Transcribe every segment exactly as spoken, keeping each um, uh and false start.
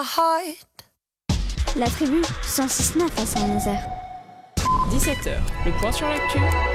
La tribu cent six neuf à Saint-Nazaire. dix-sept heures, le point sur l'actu.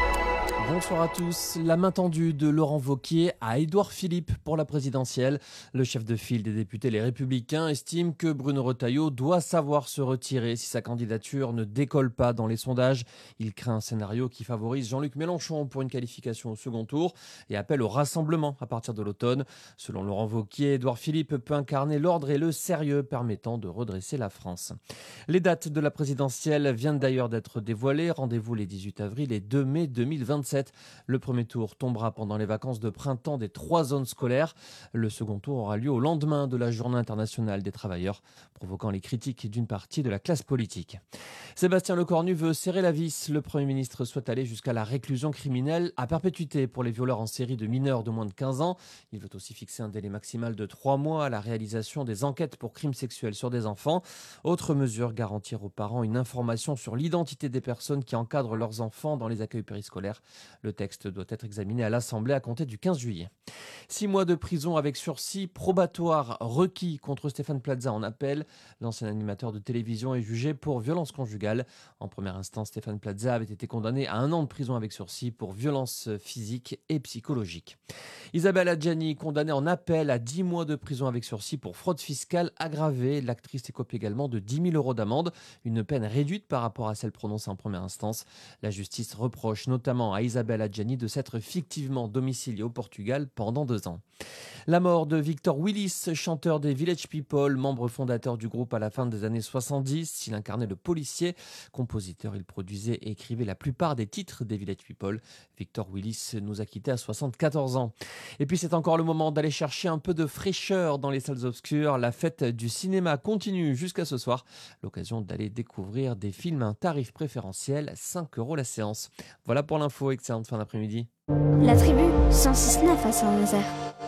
Bonsoir à tous. La main tendue de Laurent Wauquiez à Édouard Philippe pour la présidentielle. Le chef de file des députés Les Républicains estime que Bruno Retailleau doit savoir se retirer si sa candidature ne décolle pas dans les sondages. Il craint un scénario qui favorise Jean-Luc Mélenchon pour une qualification au second tour et appelle au rassemblement à partir de l'automne. Selon Laurent Wauquiez, Édouard Philippe peut incarner l'ordre et le sérieux permettant de redresser la France. Les dates de la présidentielle viennent d'ailleurs d'être dévoilées. Rendez-vous les dix-huit avril et deux mai deux mille vingt-sept. Le premier tour tombera pendant les vacances de printemps des trois zones scolaires. Le second tour aura lieu au lendemain de la Journée internationale des travailleurs, provoquant les critiques d'une partie de la classe politique. Sébastien Lecornu veut serrer la vis. Le Premier ministre souhaite aller jusqu'à la réclusion criminelle à perpétuité pour les violeurs en série de mineurs de moins de quinze ans. Il veut aussi fixer un délai maximal de trois mois à la réalisation des enquêtes pour crimes sexuels sur des enfants. Autre mesure, garantir aux parents une information sur l'identité des personnes qui encadrent leurs enfants dans les accueils périscolaires. Le texte doit être examiné à l'Assemblée à compter du quinze juillet. Six mois de prison avec sursis probatoire requis contre Stéphane Plaza en appel. L'ancien animateur de télévision est jugé pour violence conjugale. En première instance, Stéphane Plaza avait été condamné à un an de prison avec sursis pour violence physique et psychologique. Isabelle Adjani, condamnée en appel à dix mois de prison avec sursis pour fraude fiscale aggravée. L'actrice écope également de dix mille euros d'amende, une peine réduite par rapport à celle prononcée en première instance. La justice reproche notamment à Isabelle Adjani de s'être fictivement domiciliée au Portugal pendant deux ans. La mort de Victor Willis, chanteur des Village People, membre fondateur du groupe à la fin des années soixante-dix. Il incarnait le policier. Compositeur, il produisait et écrivait la plupart des titres des Village People. Victor Willis nous a quittés à soixante-quatorze ans. Et puis c'est encore le moment d'aller chercher un peu de fraîcheur dans les salles obscures. La fête du cinéma continue jusqu'à ce soir. L'occasion d'aller découvrir des films à un tarif préférentiel, cinq euros la séance. Voilà pour l'info, excellente fin d'après-midi. La tribu cent six neuf à Saint-Nazaire.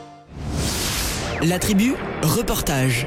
La tribu, reportage.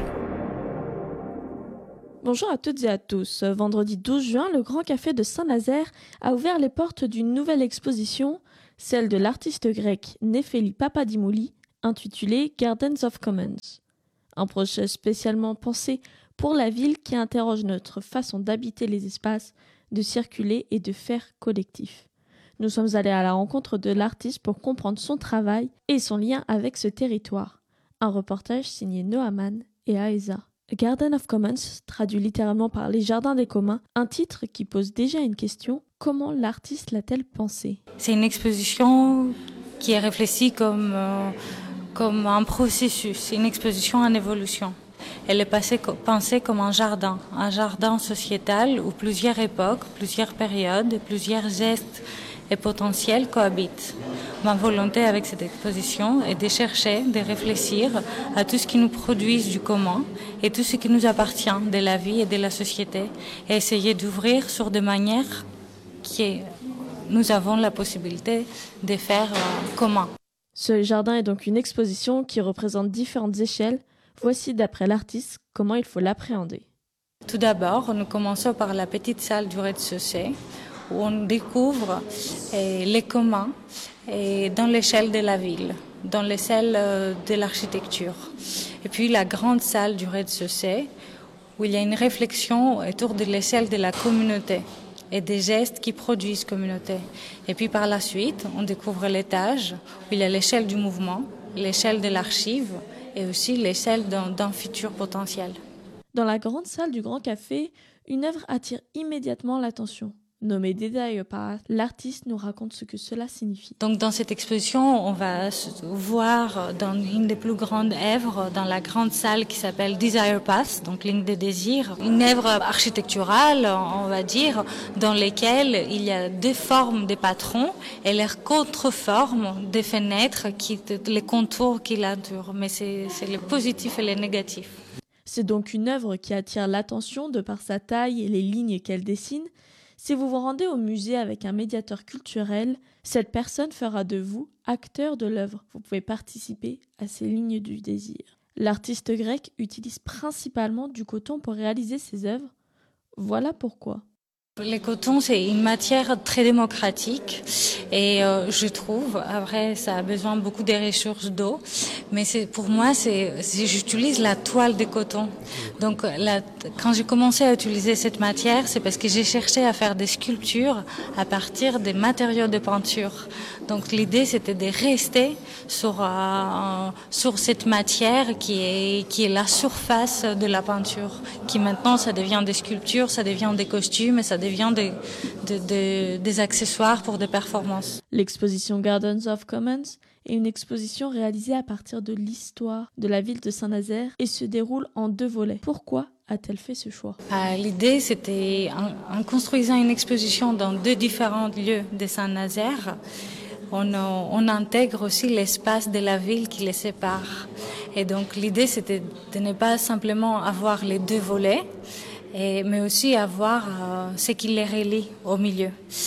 Bonjour à toutes et à tous. Vendredi douze juin, le Grand Café de Saint-Nazaire a ouvert les portes d'une nouvelle exposition, celle de l'artiste grec Nefeli Papadimouli, intitulée Gardens of Commons. Un projet spécialement pensé pour la ville qui interroge notre façon d'habiter les espaces, de circuler et de faire collectif. Nous sommes allés à la rencontre de l'artiste pour comprendre son travail et son lien avec ce territoire. Un reportage signé Noaman et Aesa. Garden of Commons, traduit littéralement par les jardins des communs, un titre qui pose déjà une question: comment l'artiste l'a-t-elle pensé? C'est une exposition qui est réfléchie comme, euh, comme un processus, une exposition en évolution. Elle est passée, pensée comme un jardin, un jardin sociétal où plusieurs époques, plusieurs périodes, plusieurs gestes et potentiels cohabitent. Ma volonté avec cette exposition est de chercher, de réfléchir à tout ce qui nous produit du commun et tout ce qui nous appartient de la vie et de la société et essayer d'ouvrir sur des manières que nous avons la possibilité de faire euh, commun. Ce jardin est donc une exposition qui représente différentes échelles. Voici, d'après l'artiste, comment il faut l'appréhender. Tout d'abord, nous commençons par la petite salle du rez-de-chaussée où on découvre eh, les communs eh, dans l'échelle de la ville, dans l'échelle euh, de l'architecture. Et puis la grande salle du rez-de-chaussée où il y a une réflexion autour de l'échelle de la communauté et des gestes qui produisent communauté. Et puis par la suite, on découvre l'étage où il y a l'échelle du mouvement, l'échelle de l'archive et aussi l'échelle d'un, d'un futur potentiel. Dans la grande salle du Grand Café, une œuvre attire immédiatement l'attention. Nommé Desire Path, l'artiste nous raconte ce que cela signifie. Donc dans cette exposition, on va voir dans une des plus grandes œuvres, dans la grande salle qui s'appelle Desire Path, donc ligne de désir, une œuvre architecturale, on va dire, dans laquelle il y a deux formes de patrons et leurs contreformes des fenêtres, qui, les contours qui l'entourent. Mais c'est, c'est le positif et le négatif. C'est donc une œuvre qui attire l'attention de par sa taille et les lignes qu'elle dessine. Si vous vous rendez au musée avec un médiateur culturel, cette personne fera de vous acteur de l'œuvre. Vous pouvez participer à ces lignes du désir. L'artiste grec utilise principalement du coton pour réaliser ses œuvres. Voilà pourquoi. Le coton, c'est une matière très démocratique Et euh, je trouve, après, ça a besoin beaucoup de ressources d'eau, mais c'est, pour moi, c'est, c'est, j'utilise la toile de coton. Donc, la, quand j'ai commencé à utiliser cette matière, c'est parce que j'ai cherché à faire des sculptures à partir des matériaux de peinture. Donc, l'idée, c'était de rester sur, euh, sur cette matière qui est, qui est la surface de la peinture, qui maintenant, ça devient des sculptures, ça devient des costumes et ça devient des, des, des, des accessoires pour des performances. L'exposition Gardens of Commons est une exposition réalisée à partir de l'histoire de la ville de Saint-Nazaire et se déroule en deux volets. Pourquoi a-t-elle fait ce choix ? euh, L'idée, c'était, en, en construisant une exposition dans deux différents lieux de Saint-Nazaire, on, on intègre aussi l'espace de la ville qui les sépare. Et donc l'idée, c'était de ne pas simplement avoir les deux volets, et, mais aussi avoir euh, ce qui les relie au milieu.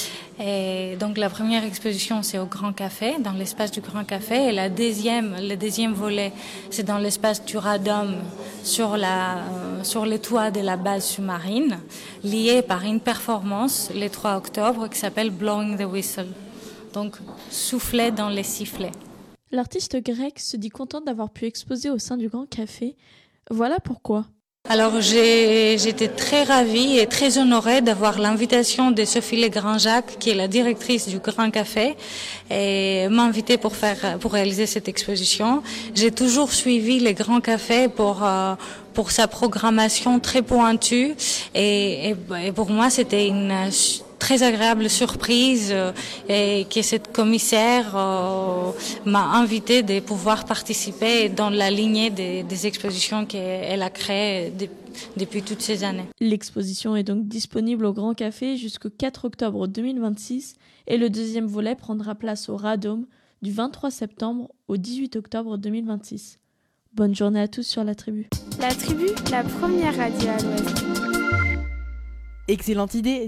Et donc la première exposition, c'est au Grand Café, dans l'espace du Grand Café, et la deuxième, le deuxième volet, c'est dans l'espace du Radom, sur la, euh, sur les toits de la base sous-marine, lié par une performance le trois octobre qui s'appelle Blowing the Whistle. Donc souffler dans les sifflets. L'artiste grecque se dit contente d'avoir pu exposer au sein du Grand Café. Voilà pourquoi. Alors j'ai, j'étais très ravie et très honorée d'avoir l'invitation de Sophie Legrand-Jacques, qui est la directrice du Grand Café, et m'inviter pour faire, pour réaliser cette exposition. J'ai toujours suivi le Grand Café pour euh, pour sa programmation très pointue, et, et, et pour moi c'était une très agréable surprise euh, et que cette commissaire euh, m'a invité de pouvoir participer dans la lignée des, des expositions qu'elle a créées de, depuis toutes ces années. L'exposition est donc disponible au Grand Café jusqu'au quatre octobre deux mille vingt-six et le deuxième volet prendra place au Radom du vingt-trois septembre au dix-huit octobre deux mille vingt-six. Bonne journée à tous sur la Tribu. La Tribu, la première radio à l'Ouest. Excellente idée.